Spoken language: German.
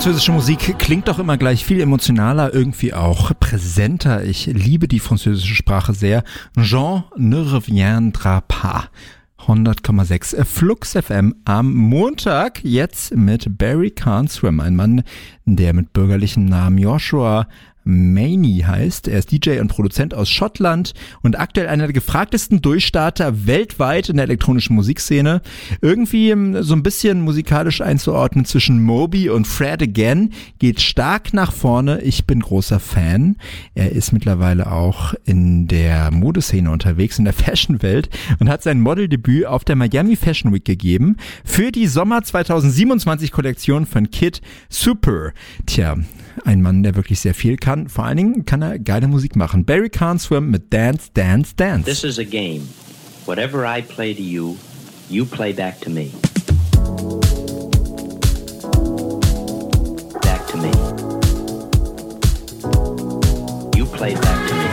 Französische Musik klingt doch immer gleich viel emotionaler, irgendwie auch präsenter. Ich liebe die französische Sprache sehr. Jean ne reviendra pas. 100,6 Flux FM am Montag, jetzt mit Barry Can't Swim, ein Mann, der mit bürgerlichem Namen Joshua Maney heißt. Er ist DJ und Produzent aus Schottland und aktuell einer der gefragtesten Durchstarter weltweit in der elektronischen Musikszene. Irgendwie so ein bisschen musikalisch einzuordnen zwischen Moby und Fred Again, geht stark nach vorne. Ich bin großer Fan. Er ist mittlerweile auch in der Modeszene unterwegs, in der Fashion-Welt und hat sein Modeldebüt auf der Miami Fashion Week gegeben für die Sommer 2027 Kollektion von Kid Super. Tja, ein Mann, der wirklich sehr viel kann. Vor allen Dingen kann er geile Musik machen. Barry Can't Swim mit Dance, Dance, Dance. This is a game. Whatever I play to you, you play back to me. Back to me. You play back to me.